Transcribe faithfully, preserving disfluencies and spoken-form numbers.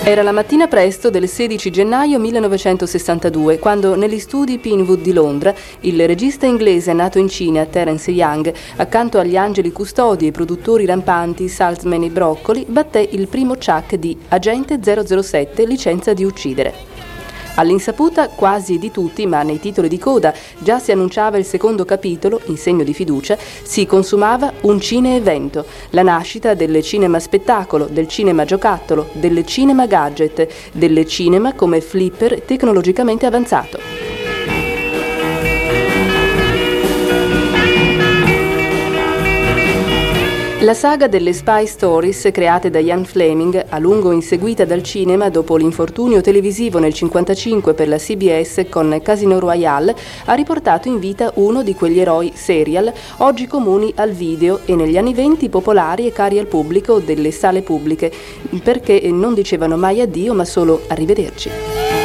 Era la mattina presto del sedici gennaio millenovecentosessantadue, quando negli studi Pinewood di Londra il regista inglese nato in Cina, Terence Young, accanto agli angeli custodi e produttori rampanti Saltzman e Broccoli, batté il primo ciak di Agente zero zero sette, licenza di uccidere. All'insaputa quasi di tutti, ma nei titoli di coda già si annunciava il secondo capitolo, in segno di fiducia, si consumava un cine-evento, la nascita del cinema spettacolo, del cinema giocattolo, del cinema gadget, del cinema come flipper tecnologicamente avanzato. La saga delle spy stories create da Ian Fleming, a lungo inseguita dal cinema dopo l'infortunio televisivo nel cinquantacinque per la C B S con Casino Royale, ha riportato in vita uno di quegli eroi serial oggi comuni al video e negli anni venti popolari e cari al pubblico delle sale pubbliche, perché non dicevano mai addio ma solo arrivederci.